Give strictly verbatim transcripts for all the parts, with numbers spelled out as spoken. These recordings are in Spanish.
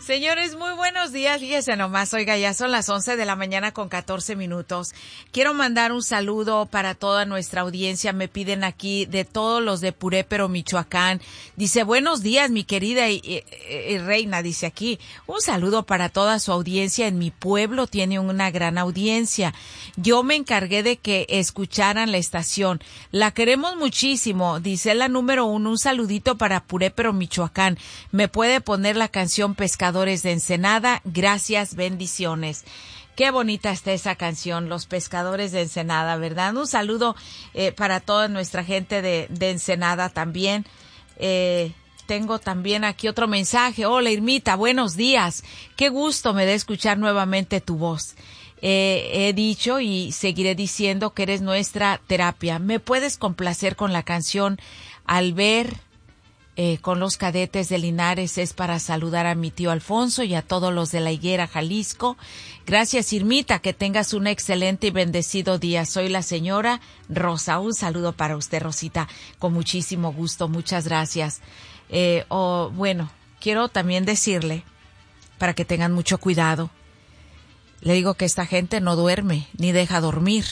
Señores, muy buenos días. Fíjese nomás, oiga, ya son las once de la mañana con catorce minutos. Quiero mandar un saludo para toda nuestra audiencia. Me piden aquí de todos los de Purépero, Michoacán. Dice, buenos días, mi querida y, y, y reina, dice aquí. Un saludo para toda su audiencia. En mi pueblo tiene una gran audiencia. Yo me encargué de que escucharan la estación. La queremos muchísimo. Dice la número uno, un saludito para Purépero, Michoacán. ¿Me puede poner la canción Pescadores de Ensenada? Gracias, bendiciones. Qué bonita está esa canción, Los Pescadores de Ensenada, ¿verdad? Un saludo eh, para toda nuestra gente de, de Ensenada también. Eh, tengo también aquí otro mensaje. Hola, Irmita, buenos días. Qué gusto me da escuchar nuevamente tu voz. Eh, he dicho y seguiré diciendo que eres nuestra terapia. ¿Me puedes complacer con la canción Al ver eh, con los cadetes de Linares? Es para saludar a mi tío Alfonso y a todos los de La Higuera, Jalisco. Gracias, Irmita, que tengas un excelente y bendecido día. Soy la señora Rosa. Un saludo para usted, Rosita, con muchísimo gusto. Muchas gracias. Eh, oh, bueno, quiero también decirle, para que tengan mucho cuidado, le digo que esta gente no duerme ni deja dormir.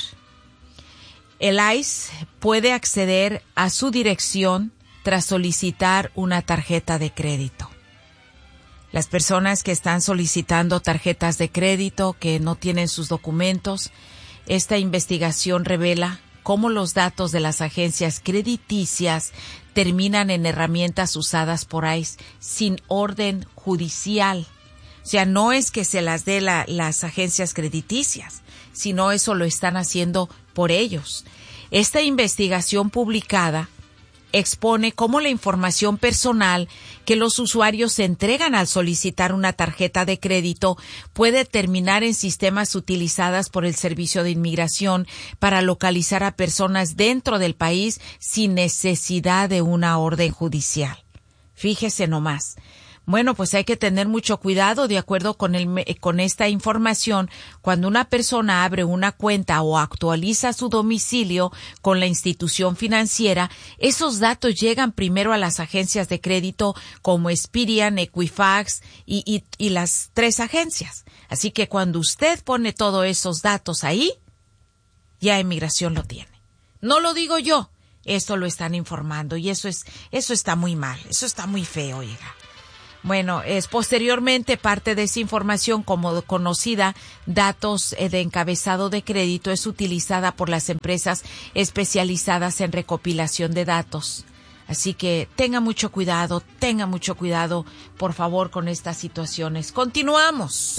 El I C E puede acceder a su dirección tras solicitar una tarjeta de crédito. Las personas que están solicitando tarjetas de crédito que no tienen sus documentos, esta investigación revela cómo los datos de las agencias crediticias terminan en herramientas usadas por I C E sin orden judicial. O sea, no es que se las dé la, las agencias crediticias, sino eso lo están haciendo por ellos. Esta investigación publicada expone cómo la información personal que los usuarios entregan al solicitar una tarjeta de crédito puede terminar en sistemas utilizados por el Servicio de Inmigración para localizar a personas dentro del país sin necesidad de una orden judicial. Fíjese nomás. Bueno, pues hay que tener mucho cuidado de acuerdo con el, con esta información. Cuando una persona abre una cuenta o actualiza su domicilio con la institución financiera, esos datos llegan primero a las agencias de crédito como Experian, Equifax y, y, y las tres agencias. Así que cuando usted pone todos esos datos ahí, ya Inmigración lo tiene. No lo digo yo, esto lo están informando y eso es, eso está muy mal, eso está muy feo, oiga. Bueno, es posteriormente parte de esa información como conocida, datos de encabezado de crédito, es utilizada por las empresas especializadas en recopilación de datos. Así que tenga mucho cuidado, tenga mucho cuidado, por favor, con estas situaciones. Continuamos.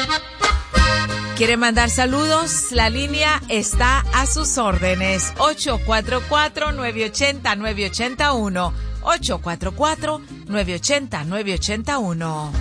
¿Quiere mandar saludos? La línea está a sus órdenes. ocho cuatro cuatro, nueve ocho cero, nueve ocho uno. ocho cuatro cuatro, nueve ocho cero, nueve ocho uno.